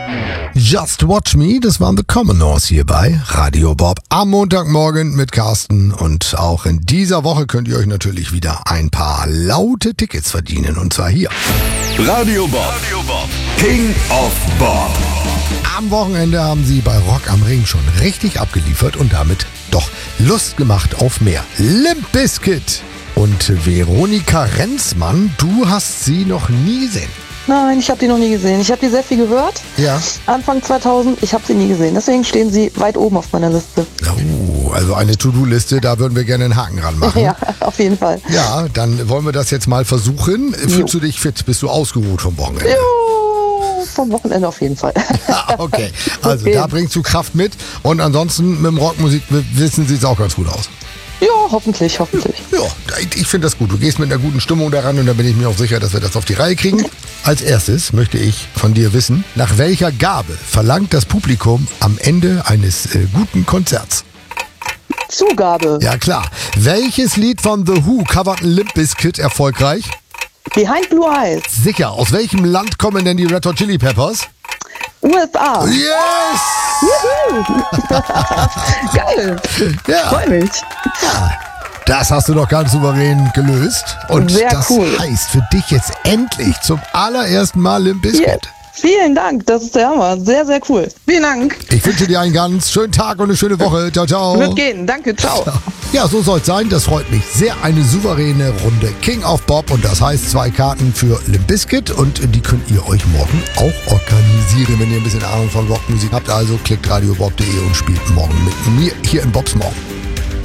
Just Watch Me, das waren The Commodores hier bei Radio Bob am Montagmorgen mit Carsten. Und auch in dieser Woche könnt ihr euch natürlich wieder ein paar laute Tickets verdienen. Und zwar hier. Radio Bob, King of Bob. Am Wochenende haben sie bei Rock am Ring schon richtig abgeliefert und damit doch Lust gemacht auf mehr. Limp Bizkit. Und Veronika Renzmann, du hast sie noch nie gesehen. Nein, ich habe die noch nie gesehen. Ich habe die sehr viel gehört. Ja. Anfang 2000, ich habe sie nie gesehen. Deswegen stehen sie weit oben auf meiner Liste. Oh, also eine To-Do-Liste, da würden wir gerne einen Haken ranmachen. Ja, auf jeden Fall. Ja, dann wollen wir das jetzt mal versuchen. Fühlst du dich fit? Bist du ausgeruht vom Wochenende? Jo, vom Wochenende auf jeden Fall. Okay, also Okay. da bringst du Kraft mit. Und ansonsten mit dem Rockmusik wissen sieht es auch ganz gut aus. Ja, hoffentlich. Ja, ich finde das gut. Du gehst mit einer guten Stimmung daran und da bin ich mir auch sicher, dass wir das auf die Reihe kriegen. Als erstes möchte ich von dir wissen, nach welcher Gabe verlangt das Publikum am Ende eines guten Konzerts? Zugabe. Ja klar. Welches Lied von The Who coverten Limp Bizkit erfolgreich? Behind Blue Eyes. Sicher. Aus welchem Land kommen denn die Red Hot Chili Peppers? USA. Yes! Geil. Ja. Freu mich. Das hast du doch ganz souverän gelöst. Und Sehr das cool. heißt für dich jetzt endlich zum allerersten Mal Limp Bizkit. Yeah. Vielen Dank, das ist der Hammer. Sehr, sehr cool. Vielen Dank. Ich wünsche dir einen ganz schönen Tag und eine schöne Woche. Ciao, ciao. Wird gehen. Danke, ciao. Ja, so soll's sein. Das freut mich sehr. Eine souveräne Runde King of Bob. Und das heißt 2 Karten für Limp Bizkit. Und die könnt ihr euch morgen auch organisieren, wenn ihr ein bisschen Ahnung von Rockmusik habt. Also klickt radiobob.de und spielt morgen mit mir hier in Bobs Morgen.